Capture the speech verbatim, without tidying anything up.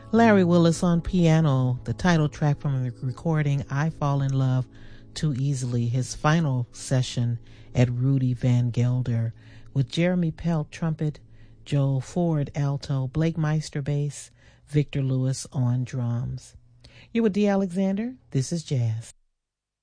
Larry Willis on piano, the title track from the recording I Fall in Love Too Easily, his final session at Rudy Van Gelder, with Jeremy Pelt trumpet, Joel Ford alto, Blake Meister bass, Victor Lewis on drums. You with D. Alexander? This is Jazz.